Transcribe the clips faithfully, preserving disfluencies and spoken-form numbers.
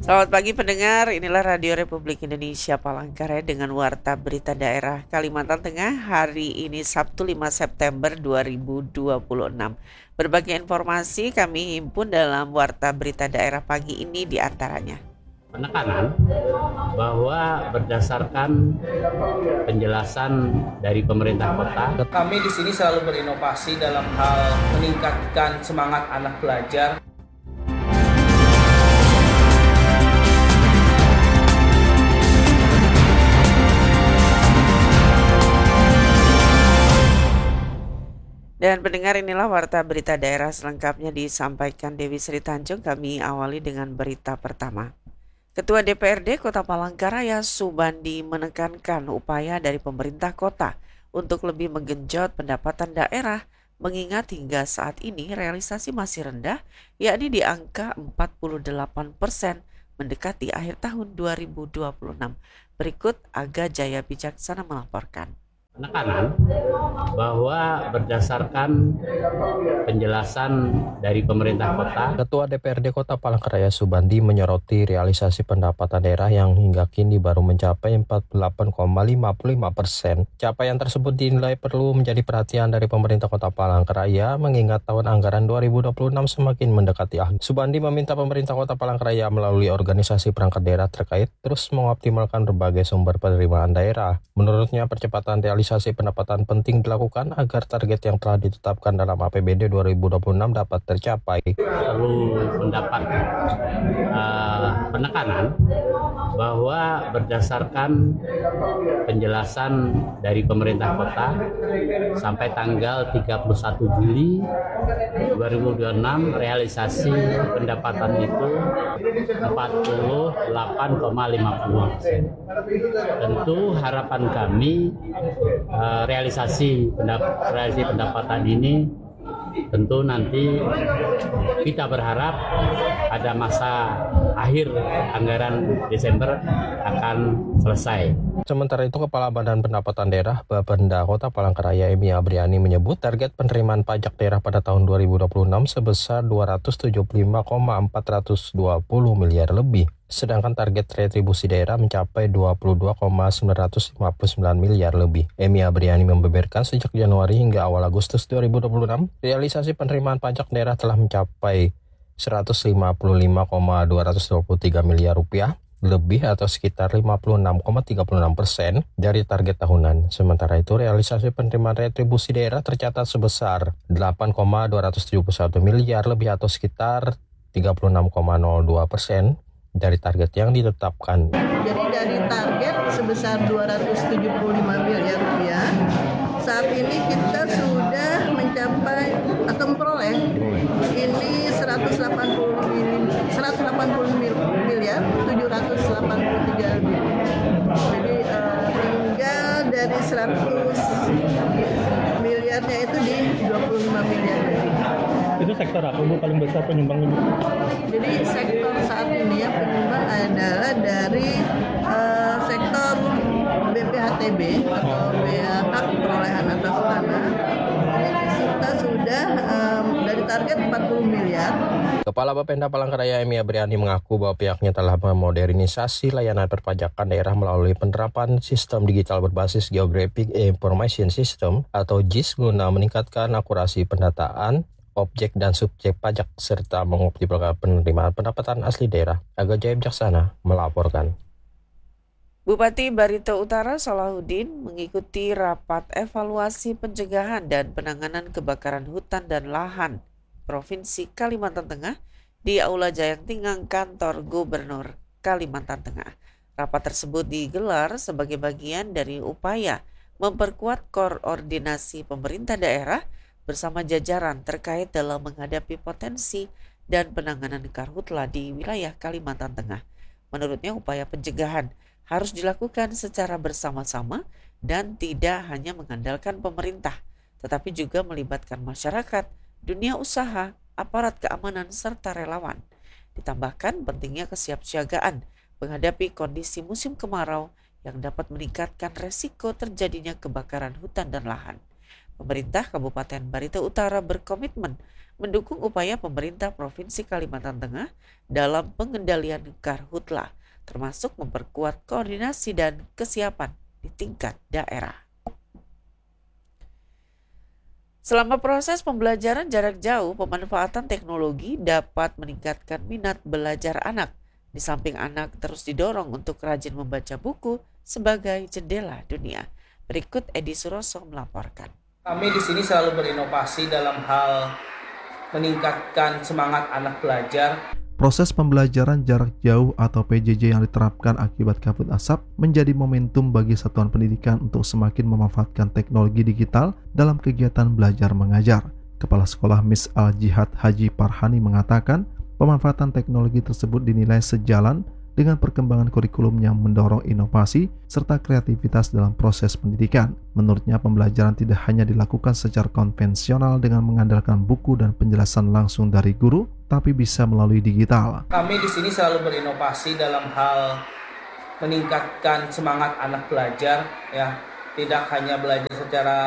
Selamat pagi pendengar, inilah Radio Republik Indonesia Palangkaraya dengan Warta Berita Daerah Kalimantan Tengah hari ini Sabtu lima September dua ribu dua puluh enam. Berbagai informasi kami himpun dalam Warta Berita Daerah pagi ini di antaranya. Penekanan bahwa berdasarkan penjelasan dari pemerintah kota, kami di sini selalu berinovasi dalam hal meningkatkan semangat anak belajar. Dan pendengar, inilah Warta Berita Daerah selengkapnya disampaikan Dewi Sri Tanjung. Kami awali dengan berita pertama. Ketua D P R D Kota Palangkaraya Subandi menekankan upaya dari pemerintah kota untuk lebih menggenjot pendapatan daerah, mengingat hingga saat ini realisasi masih rendah, yakni di angka empat puluh delapan persen mendekati akhir tahun dua ribu dua puluh enam. Berikut Aga Jaya Bijaksana melaporkan. Penekanan bahwa berdasarkan penjelasan dari pemerintah kota, Ketua D P R D Kota Palangkaraya Subandi menyoroti realisasi pendapatan daerah yang hingga kini baru mencapai empat puluh delapan koma lima puluh lima persen. Capaian tersebut dinilai perlu menjadi perhatian dari pemerintah Kota Palangkaraya mengingat tahun anggaran dua ribu dua puluh enam semakin mendekati akhir. Subandi meminta pemerintah Kota Palangkaraya melalui organisasi perangkat daerah terkait terus mengoptimalkan berbagai sumber penerimaan daerah. Menurutnya, percepatan realisasi pendapatan penting dilakukan agar target yang telah ditetapkan dalam A P B D dua ribu dua puluh enam dapat tercapai. Perlu mendapat uh, penekanan bahwa berdasarkan penjelasan dari pemerintah kota sampai tanggal tiga puluh satu Juli dua ribu dua puluh enam realisasi pendapatan itu empat puluh delapan koma lima puluh persen. Tentu harapan kami uh, realisasi pendap- realisasi pendapatan ini tentu nanti kita berharap pada masa akhir anggaran Desember akan selesai. Sementara itu, Kepala Badan Pendapatan Daerah Bapenda Kota Palangkaraya Emi Abriani menyebut target penerimaan pajak daerah pada tahun dua ribu dua puluh enam sebesar dua ratus tujuh puluh lima koma empat ratus dua puluh miliar lebih. Sedangkan target retribusi daerah mencapai dua puluh dua koma sembilan lima sembilan miliar lebih. Emi Abriani membeberkan sejak Januari hingga awal Agustus dua ribu dua puluh enam, realisasi penerimaan pajak daerah telah mencapai seratus lima puluh lima koma dua dua tiga miliar rupiah lebih atau sekitar lima puluh enam koma tiga enam persen dari target tahunan. Sementara itu, realisasi penerimaan retribusi daerah tercatat sebesar delapan koma dua tujuh satu miliar lebih atau sekitar tiga puluh enam koma nol dua persen dari target yang ditetapkan. Jadi dari target sebesar dua ratus tujuh puluh lima miliar rupiah, saat ini kita sudah mencapai atau memperoleh ini seratus delapan puluh miliar tujuh ratus delapan puluh tiga lebih. Jadi uh, tinggal dari seratus miliarnya itu di dua puluh lima miliar lebih. Itu sektor apa Bu paling besar penyumbangnya Bu? Jadi sektor saat ini yang penyumbang adalah dari uh, sektor B P H T B atau biaya hak perolehan atas tanah. Kita sudah um, dari target empat puluh miliar. Kepala Bapenda Palangkaraya Emi Abriani mengaku bahwa pihaknya telah memodernisasi layanan perpajakan daerah melalui penerapan sistem digital berbasis Geographic Information System atau G I S guna meningkatkan akurasi pendataan objek dan subjek pajak serta mengoptimalkan penerimaan pendapatan asli daerah. Aga Jaya Bijaksana melaporkan. Bupati Barito Utara Salahuddin mengikuti rapat evaluasi pencegahan dan penanganan kebakaran hutan dan lahan Provinsi Kalimantan Tengah di Aula Jayangtingang Kantor Gubernur Kalimantan Tengah. Rapat tersebut digelar sebagai bagian dari upaya memperkuat koordinasi pemerintah daerah bersama jajaran terkait dalam menghadapi potensi dan penanganan karhutla di wilayah Kalimantan Tengah. Menurutnya, upaya pencegahan harus dilakukan secara bersama-sama dan tidak hanya mengandalkan pemerintah, tetapi juga melibatkan masyarakat, dunia usaha, aparat keamanan, serta relawan. Ditambahkan pentingnya kesiapsiagaan menghadapi kondisi musim kemarau yang dapat meningkatkan resiko terjadinya kebakaran hutan dan lahan. Pemerintah Kabupaten Barito Utara berkomitmen mendukung upaya pemerintah Provinsi Kalimantan Tengah dalam pengendalian karhutla, termasuk memperkuat koordinasi dan kesiapan di tingkat daerah. Selama proses pembelajaran jarak jauh, pemanfaatan teknologi dapat meningkatkan minat belajar anak. Di samping anak terus didorong untuk rajin membaca buku sebagai jendela dunia. Berikut Edi Suroso melaporkan. Kami di sini selalu berinovasi dalam hal meningkatkan semangat anak belajar. Proses pembelajaran jarak jauh atau P J J yang diterapkan akibat kabut asap menjadi momentum bagi satuan pendidikan untuk semakin memanfaatkan teknologi digital dalam kegiatan belajar mengajar. Kepala Sekolah Miss Al-Jihad Haji Parhani mengatakan, pemanfaatan teknologi tersebut dinilai sejalan dengan perkembangan kurikulum yang mendorong inovasi serta kreativitas dalam proses pendidikan. Menurutnya, pembelajaran tidak hanya dilakukan secara konvensional dengan mengandalkan buku dan penjelasan langsung dari guru, tapi bisa melalui digital. Kami di sini selalu berinovasi dalam hal meningkatkan semangat anak belajar, ya, tidak hanya belajar secara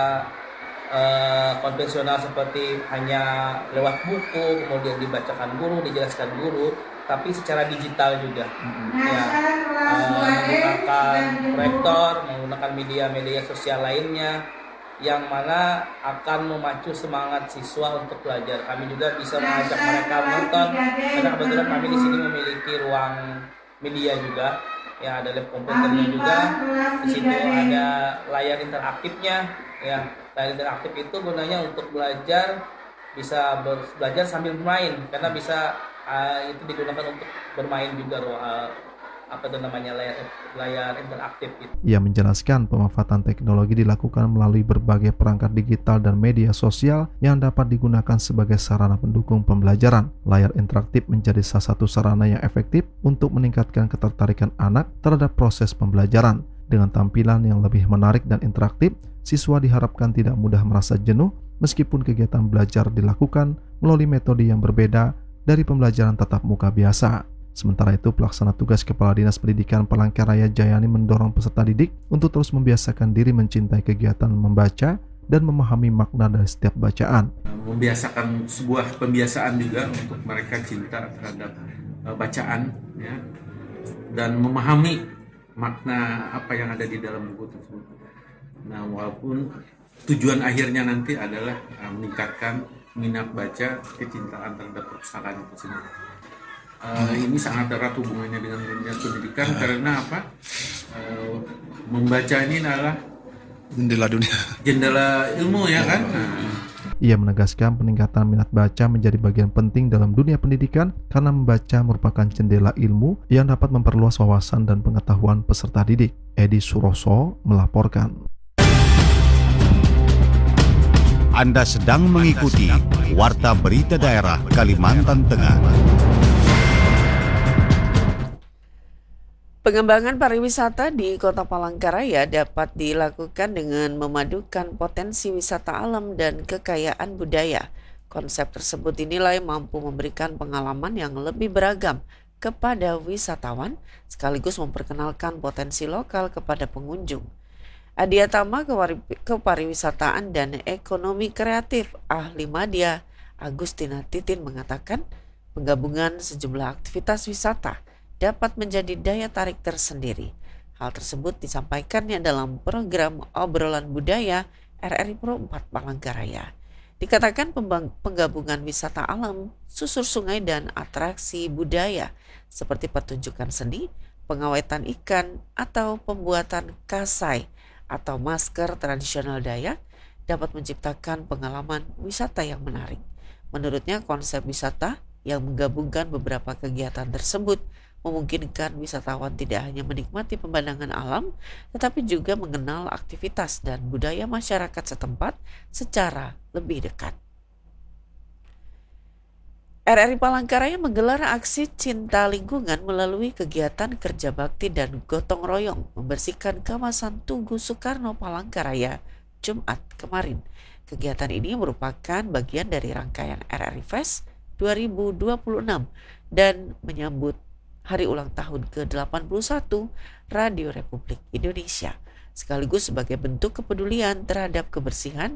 uh, konvensional seperti hanya lewat buku, kemudian dibacakan guru, dijelaskan guru, tapi secara digital juga, ya, uh, menggunakan proyektor, menggunakan media-media sosial lainnya, yang mana akan memacu semangat siswa untuk belajar. Kami juga bisa mengajak mereka menonton, karena kebetulan kami di sini memiliki ruang media juga, ya, ada lab komputernya juga, di situ ada layar interaktifnya, ya, layar interaktif itu gunanya untuk belajar, bisa ber- belajar sambil bermain, karena bisa Uh, itu digunakan untuk bermain juga, uh, apa itu namanya, layar, layar interaktif itu. Ia menjelaskan pemanfaatan teknologi dilakukan melalui berbagai perangkat digital dan media sosial yang dapat digunakan sebagai sarana pendukung pembelajaran. Layar interaktif menjadi salah satu sarana yang efektif untuk meningkatkan ketertarikan anak terhadap proses pembelajaran. Dengan tampilan yang lebih menarik dan interaktif, siswa diharapkan tidak mudah merasa jenuh meskipun kegiatan belajar dilakukan melalui metode yang berbeda dari pembelajaran tatap muka biasa. Sementara itu, pelaksana tugas Kepala Dinas Pendidikan Palangkaraya Jayani mendorong peserta didik untuk terus membiasakan diri mencintai kegiatan membaca dan memahami makna dari setiap bacaan. Membiasakan sebuah pembiasaan juga untuk mereka cinta terhadap uh, bacaan, ya, dan memahami makna apa yang ada di dalam buku tersebut. Nah, walaupun tujuan akhirnya nanti adalah uh, meningkatkan minat baca, kecintaan terhadap perpustakaan itu sendiri. Uh, ini sangat erat hubungannya dengan dunia pendidikan, karena apa? Uh, membaca ini adalah jendela dunia, jendela ilmu, ya kan? Nah. Ia menegaskan peningkatan minat baca menjadi bagian penting dalam dunia pendidikan karena membaca merupakan jendela ilmu yang dapat memperluas wawasan dan pengetahuan peserta didik. Edi Suroso melaporkan. Anda sedang mengikuti Warta Berita Daerah Kalimantan Tengah. Pengembangan pariwisata di Kota Palangkaraya dapat dilakukan dengan memadukan potensi wisata alam dan kekayaan budaya. Konsep tersebut dinilai mampu memberikan pengalaman yang lebih beragam kepada wisatawan, sekaligus memperkenalkan potensi lokal kepada pengunjung. Adiatama Kepariwisataan dan Ekonomi Kreatif Ahli Madya Agustina Titin mengatakan penggabungan sejumlah aktivitas wisata dapat menjadi daya tarik tersendiri. Hal tersebut disampaikannya dalam program Obrolan Budaya R R I Pro empat Palangkaraya. Dikatakan penggabungan wisata alam, susur sungai dan atraksi budaya seperti pertunjukan seni, pengawetan ikan, atau pembuatan kasai atau masker tradisional Dayak dapat menciptakan pengalaman wisata yang menarik. Menurutnya, konsep wisata yang menggabungkan beberapa kegiatan tersebut memungkinkan wisatawan tidak hanya menikmati pemandangan alam, tetapi juga mengenal aktivitas dan budaya masyarakat setempat secara lebih dekat. R R I Palangkaraya menggelar aksi cinta lingkungan melalui kegiatan kerja bakti dan gotong royong membersihkan kawasan Tugu Soekarno Palangkaraya Jumat kemarin. Kegiatan ini merupakan bagian dari rangkaian R R I Fest dua ribu dua puluh enam dan menyambut hari ulang tahun ke delapan puluh satu Radio Republik Indonesia, sekaligus sebagai bentuk kepedulian terhadap kebersihan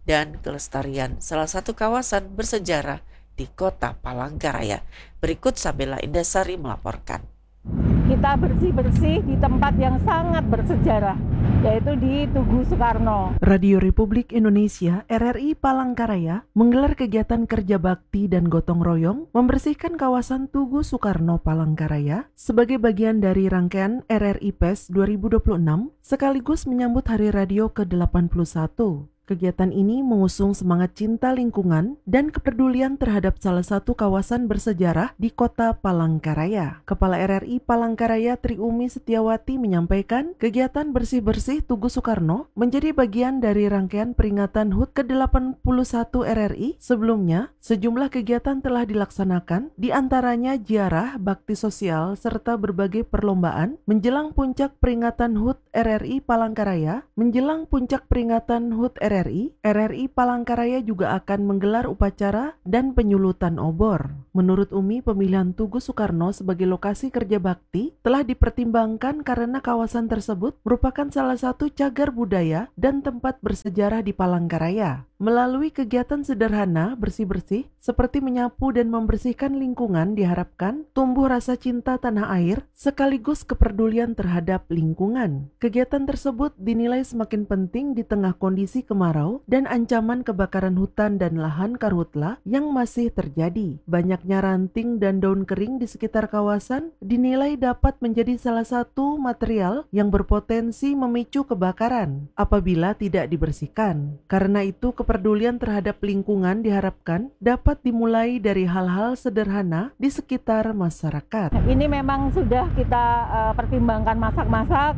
dan kelestarian salah satu kawasan bersejarah di Kota Palangkaraya. Berikut Sabella Indasari melaporkan. Kita bersih-bersih di tempat yang sangat bersejarah, yaitu di Tugu Soekarno. Radio Republik Indonesia R R I Palangkaraya menggelar kegiatan kerja bakti dan gotong royong membersihkan kawasan Tugu Soekarno Palangkaraya sebagai bagian dari rangkaian R R I P E S dua ribu dua puluh enam sekaligus menyambut Hari Radio ke delapan puluh satu. Kegiatan ini mengusung semangat cinta lingkungan dan kepedulian terhadap salah satu kawasan bersejarah di Kota Palangkaraya. Kepala R R I Palangkaraya Triumi Setiawati menyampaikan kegiatan bersih-bersih Tugu Soekarno menjadi bagian dari rangkaian peringatan H U T ke delapan puluh satu R R I. Sebelumnya, sejumlah kegiatan telah dilaksanakan, di antaranya ziarah, bakti sosial, serta berbagai perlombaan menjelang puncak peringatan H U T R R I Palangkaraya. Menjelang puncak peringatan H U T R R I, R R I Palangkaraya juga akan menggelar upacara dan penyulutan obor. Menurut Umi, pemilihan Tugu Soekarno sebagai lokasi kerja bakti telah dipertimbangkan karena kawasan tersebut merupakan salah satu cagar budaya dan tempat bersejarah di Palangkaraya. Melalui kegiatan sederhana bersih-bersih seperti menyapu dan membersihkan lingkungan diharapkan tumbuh rasa cinta tanah air sekaligus kepedulian terhadap lingkungan. Kegiatan tersebut dinilai semakin penting di tengah kondisi kemarau dan ancaman kebakaran hutan dan lahan karhutla yang masih terjadi. Banyaknya ranting dan daun kering di sekitar kawasan dinilai dapat menjadi salah satu material yang berpotensi memicu kebakaran apabila tidak dibersihkan. Karena itu kepedulian terhadap lingkungan diharapkan dapat dimulai dari hal-hal sederhana di sekitar masyarakat. Ini memang sudah kita uh, pertimbangkan masak-masak.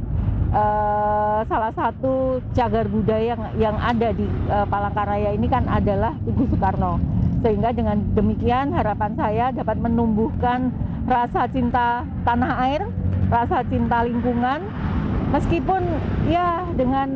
Uh, salah satu cagar budaya yang, yang ada di uh, Palangkaraya ini kan adalah Tugu Soekarno. Sehingga dengan demikian harapan saya dapat menumbuhkan rasa cinta tanah air, rasa cinta lingkungan, meskipun ya dengan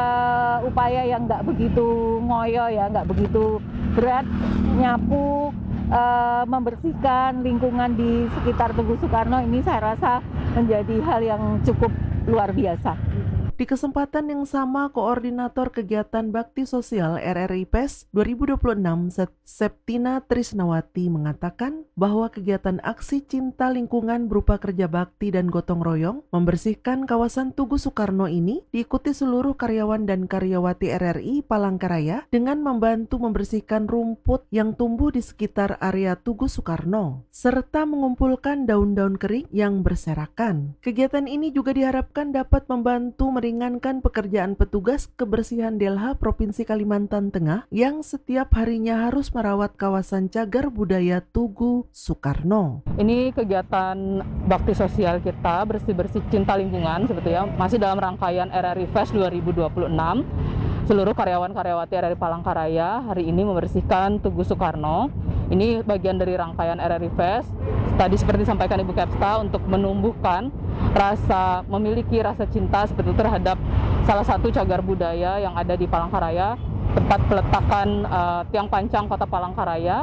uh, upaya yang nggak begitu ngoyo ya, nggak begitu berat, nyapu, uh, membersihkan lingkungan di sekitar Tugu Soekarno ini saya rasa menjadi hal yang cukup luar biasa. Di kesempatan yang sama, Koordinator Kegiatan Bakti Sosial R R I P E S dua ribu dua puluh enam Septina Trisnawati mengatakan bahwa kegiatan aksi cinta lingkungan berupa kerja bakti dan gotong royong membersihkan kawasan Tugu Soekarno ini diikuti seluruh karyawan dan karyawati R R I Palangkaraya dengan membantu membersihkan rumput yang tumbuh di sekitar area Tugu Soekarno serta mengumpulkan daun-daun kering yang berserakan. Kegiatan ini juga diharapkan dapat membantu meringankan pekerjaan petugas kebersihan Delha Provinsi Kalimantan Tengah yang setiap harinya harus merawat kawasan cagar budaya Tugu Soekarno. Ini kegiatan bakti sosial kita bersih-bersih cinta lingkungan sebetulnya masih dalam rangkaian R R I Fest dua ribu dua puluh enam. Seluruh karyawan-karyawati R R I Palangkaraya hari ini membersihkan Tugu Soekarno. Ini bagian dari rangkaian R R I Fest. Tadi seperti disampaikan Ibu Kepsta untuk menumbuhkan rasa memiliki rasa cinta seperti itu terhadap salah satu cagar budaya yang ada di Palangkaraya, tempat peletakan uh, tiang pancang Kota Palangkaraya,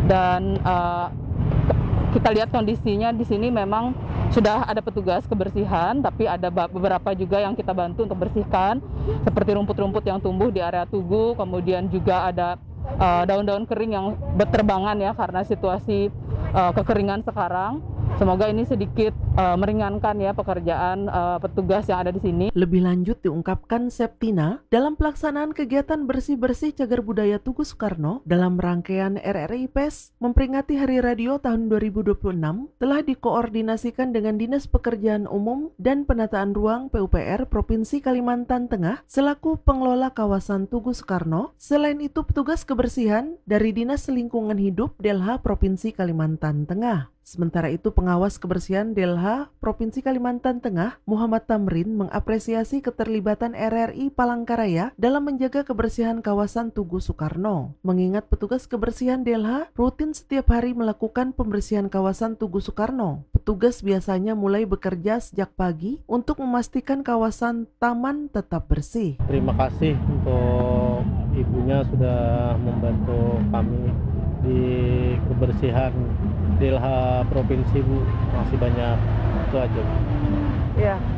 dan uh, kita lihat kondisinya di sini memang sudah ada petugas kebersihan, tapi ada beberapa juga yang kita bantu untuk bersihkan seperti rumput-rumput yang tumbuh di area Tugu, kemudian juga ada uh, daun-daun kering yang berterbangan ya karena situasi uh, kekeringan sekarang. Semoga ini sedikit uh, meringankan ya pekerjaan uh, petugas yang ada di sini. Lebih lanjut diungkapkan Septina, dalam pelaksanaan kegiatan bersih-bersih cagar budaya Tugu Soekarno dalam rangkaian R R I P E S memperingati Hari Radio tahun dua ribu dua puluh enam telah dikoordinasikan dengan Dinas Pekerjaan Umum dan Penataan Ruang P U P R Provinsi Kalimantan Tengah selaku pengelola kawasan Tugu Soekarno. Selain itu petugas kebersihan dari Dinas Lingkungan Hidup Delha Provinsi Kalimantan Tengah. Sementara itu, pengawas kebersihan Delha Provinsi Kalimantan Tengah, Muhammad Tamrin, mengapresiasi keterlibatan R R I Palangkaraya dalam menjaga kebersihan kawasan Tugu Soekarno. Mengingat petugas kebersihan Delha rutin setiap hari melakukan pembersihan kawasan Tugu Soekarno. Petugas biasanya mulai bekerja sejak pagi untuk memastikan kawasan taman tetap bersih. Terima kasih untuk ibunya sudah membantu kami di kebersihan Delha Provinsi, Bu. Masih banyak, itu aja. Ya,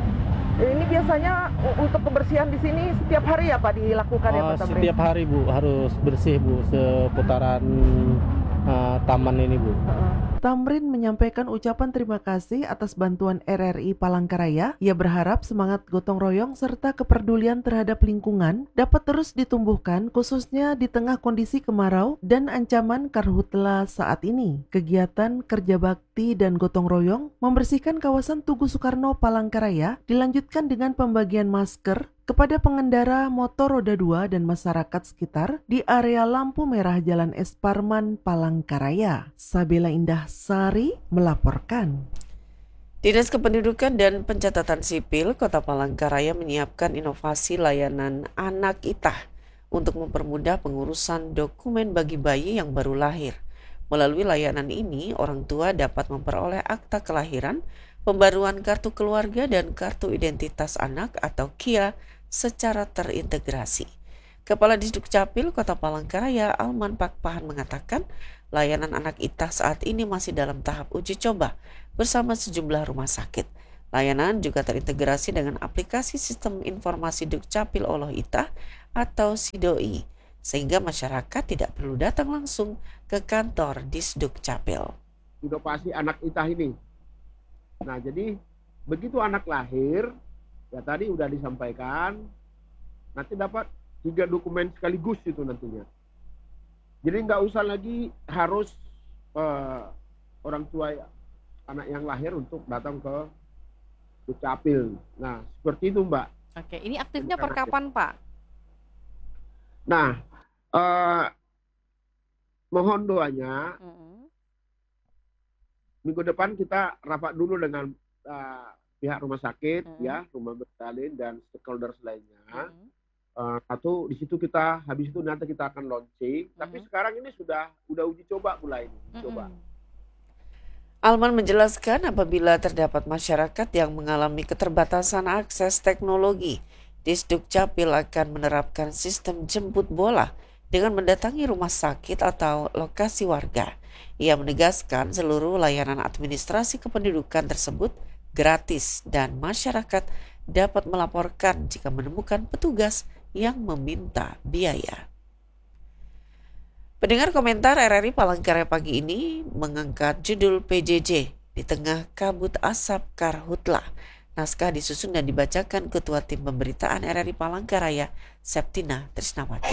Ini biasanya untuk kebersihan di sini setiap hari ya Pak dilakukan ya Oh, Pak Tamrin? setiap hari Bu harus bersih Bu seputaran uh, taman ini Bu. Tamrin menyampaikan ucapan terima kasih atas bantuan R R I Palangkaraya. Ia berharap semangat gotong royong serta kepedulian terhadap lingkungan dapat terus ditumbuhkan khususnya di tengah kondisi kemarau dan ancaman karhutla saat ini. Kegiatan kerja bakti dan gotong royong membersihkan kawasan Tugu Soekarno Palangkaraya dilanjutkan dengan pembagian masker kepada pengendara motor roda dua dan masyarakat sekitar di area lampu merah Jalan Es Parman, Palangkaraya. Sabila Indah Sari melaporkan. Dinas Kependudukan dan Pencatatan Sipil Kota Palangkaraya menyiapkan inovasi layanan anak itah untuk mempermudah pengurusan dokumen bagi bayi yang baru lahir. Melalui layanan ini, orang tua dapat memperoleh akta kelahiran, pembaruan kartu keluarga, dan kartu identitas anak atau K I A secara terintegrasi. Kepala Disduk Capil Kota Palangkaraya, Alman Pakpahan mengatakan, layanan anak itah saat ini masih dalam tahap uji coba bersama sejumlah rumah sakit. Layanan juga terintegrasi dengan aplikasi Sistem Informasi Dukcapil Oloh Itah atau S I D O I, sehingga masyarakat tidak perlu datang langsung ke kantor Disduk Capil. Inovasi anak itah ini. Nah, jadi begitu anak lahir, ya tadi udah disampaikan, nanti dapat tiga dokumen sekaligus itu nantinya. Jadi nggak usah lagi harus uh, orang tua anak yang lahir untuk datang ke Dukcapil. Nah, seperti itu Mbak. Oke, ini aktifnya per kapan Pak? Nah, uh, mohon doanya, mm-hmm. minggu depan kita rapat dulu dengan uh, pihak rumah sakit, mm-hmm. ya, rumah bersalin dan stakeholders lainnya. Mm-hmm. Uh, atau di situ kita habis itu nanti kita akan launching. Mm-hmm. Tapi sekarang ini sudah udah uji coba mulai ini, uji coba. Mm-hmm. Alman menjelaskan apabila terdapat masyarakat yang mengalami keterbatasan akses teknologi, Disduk Capil akan menerapkan sistem jemput bola dengan mendatangi rumah sakit atau lokasi warga. Ia menegaskan seluruh layanan administrasi kependudukan tersebut gratis dan masyarakat dapat melaporkan jika menemukan petugas yang meminta biaya. Pendengar, komentar R R I Palangkaraya pagi ini mengangkat judul P J J di tengah kabut asap karhutla. Naskah disusun dan dibacakan Ketua Tim Pemberitaan R R I Palangkaraya, Septina Trisnawati.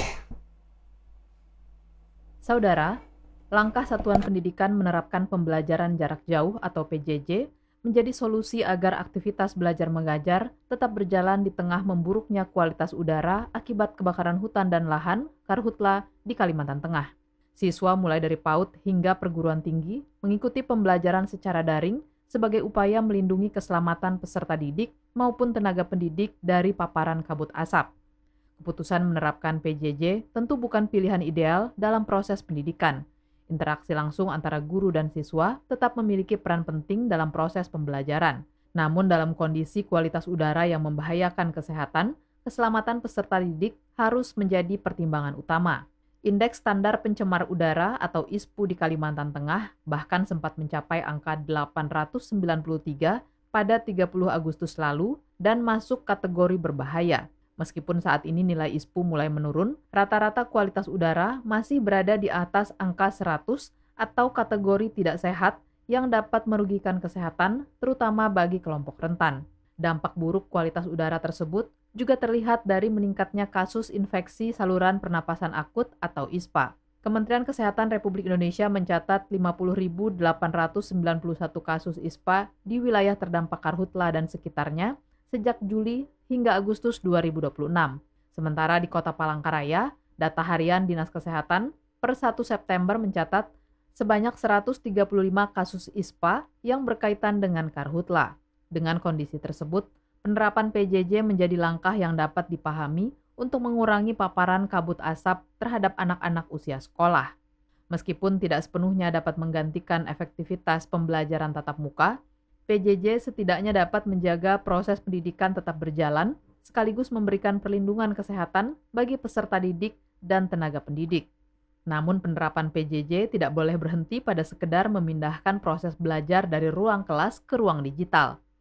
Saudara, langkah Satuan Pendidikan menerapkan pembelajaran jarak jauh atau P J J menjadi solusi agar aktivitas belajar mengajar tetap berjalan di tengah memburuknya kualitas udara akibat kebakaran hutan dan lahan karhutla di Kalimantan Tengah. Siswa mulai dari PAUD hingga perguruan tinggi mengikuti pembelajaran secara daring sebagai upaya melindungi keselamatan peserta didik maupun tenaga pendidik dari paparan kabut asap. Keputusan menerapkan P J J tentu bukan pilihan ideal dalam proses pendidikan. Interaksi langsung antara guru dan siswa tetap memiliki peran penting dalam proses pembelajaran. Namun dalam kondisi kualitas udara yang membahayakan kesehatan, keselamatan peserta didik harus menjadi pertimbangan utama. Indeks Standar Pencemar Udara atau I S P U di Kalimantan Tengah bahkan sempat mencapai angka delapan ratus sembilan puluh tiga pada tiga puluh Agustus lalu dan masuk kategori berbahaya. Meskipun saat ini nilai I S P U mulai menurun, rata-rata kualitas udara masih berada di atas angka seratus atau kategori tidak sehat yang dapat merugikan kesehatan, terutama bagi kelompok rentan. Dampak buruk kualitas udara tersebut juga terlihat dari meningkatnya kasus infeksi saluran pernapasan akut atau I S P A. Kementerian Kesehatan Republik Indonesia mencatat lima puluh ribu delapan ratus sembilan puluh satu kasus I S P A di wilayah terdampak karhutla dan sekitarnya sejak Juli hingga Agustus dua ribu dua puluh enam. Sementara di Kota Palangkaraya, data harian Dinas Kesehatan per satu September mencatat sebanyak seratus tiga puluh lima kasus I S P A yang berkaitan dengan karhutla. Dengan kondisi tersebut, penerapan P J J menjadi langkah yang dapat dipahami untuk mengurangi paparan kabut asap terhadap anak-anak usia sekolah. Meskipun tidak sepenuhnya dapat menggantikan efektivitas pembelajaran tatap muka, P J J setidaknya dapat menjaga proses pendidikan tetap berjalan, sekaligus memberikan perlindungan kesehatan bagi peserta didik dan tenaga pendidik. Namun penerapan P J J tidak boleh berhenti pada sekedar memindahkan proses belajar dari ruang kelas ke ruang digital.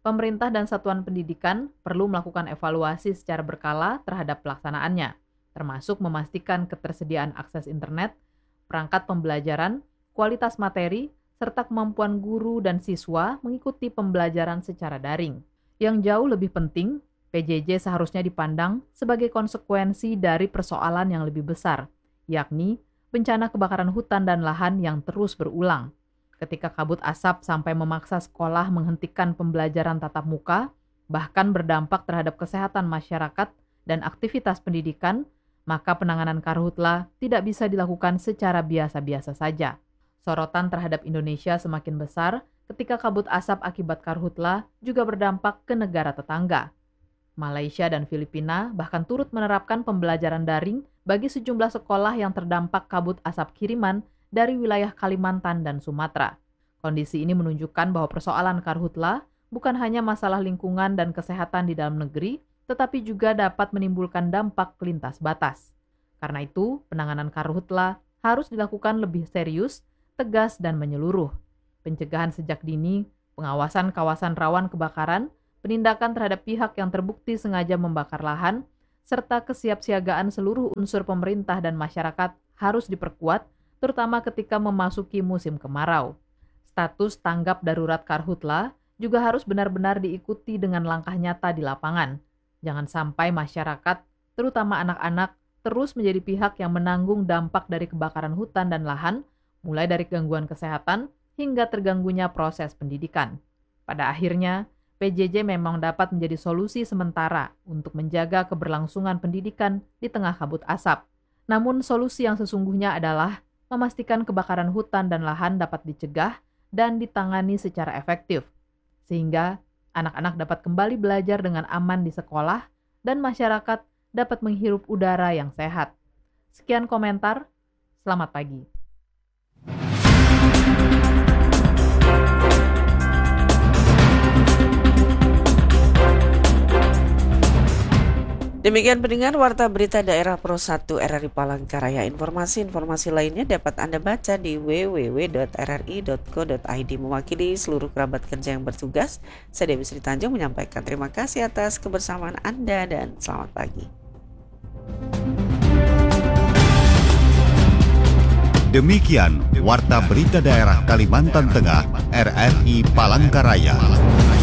pemerintah dan satuan pendidikan perlu melakukan evaluasi secara berkala terhadap pelaksanaannya, termasuk memastikan ketersediaan akses internet, perangkat pembelajaran, kualitas materi, serta kemampuan guru dan siswa mengikuti pembelajaran secara daring. Yang jauh lebih penting, P J J seharusnya dipandang sebagai konsekuensi dari persoalan yang lebih besar, yakni bencana kebakaran hutan dan lahan yang terus berulang. Ketika kabut asap sampai memaksa sekolah menghentikan pembelajaran tatap muka, bahkan berdampak terhadap kesehatan masyarakat dan aktivitas pendidikan, maka penanganan karhutla tidak bisa dilakukan secara biasa-biasa saja. Sorotan terhadap Indonesia semakin besar ketika kabut asap akibat karhutla juga berdampak ke negara tetangga. Malaysia dan Filipina bahkan turut menerapkan pembelajaran daring bagi sejumlah sekolah yang terdampak kabut asap kiriman dari wilayah Kalimantan dan Sumatera. Kondisi ini menunjukkan bahwa persoalan karhutla bukan hanya masalah lingkungan dan kesehatan di dalam negeri, tetapi juga dapat menimbulkan dampak lintas batas. Karena itu, penanganan karhutla harus dilakukan lebih serius, tegas, dan menyeluruh. Pencegahan sejak dini, pengawasan kawasan rawan kebakaran, penindakan terhadap pihak yang terbukti sengaja membakar lahan, serta kesiapsiagaan seluruh unsur pemerintah dan masyarakat harus diperkuat, terutama ketika memasuki musim kemarau. Status tanggap darurat karhutla juga harus benar-benar diikuti dengan langkah nyata di lapangan. Jangan sampai masyarakat, terutama anak-anak, terus menjadi pihak yang menanggung dampak dari kebakaran hutan dan lahan, mulai dari gangguan kesehatan hingga terganggunya proses pendidikan. Pada akhirnya, P J J memang dapat menjadi solusi sementara untuk menjaga keberlangsungan pendidikan di tengah kabut asap. Namun solusi yang sesungguhnya adalah memastikan kebakaran hutan dan lahan dapat dicegah dan ditangani secara efektif, sehingga anak-anak dapat kembali belajar dengan aman di sekolah dan masyarakat dapat menghirup udara yang sehat. Sekian komentar, selamat pagi. Demikian pendengar Warta Berita Daerah Pro satu R R I Palangkaraya. Informasi-informasi lainnya dapat Anda baca di w w w dot r r i dot co dot i d. Mewakili seluruh kerabat kerja yang bertugas, saya Dewi Sri Tanjung menyampaikan terima kasih atas kebersamaan Anda dan selamat pagi. Demikian Warta Berita Daerah Kalimantan Tengah R R I Palangkaraya.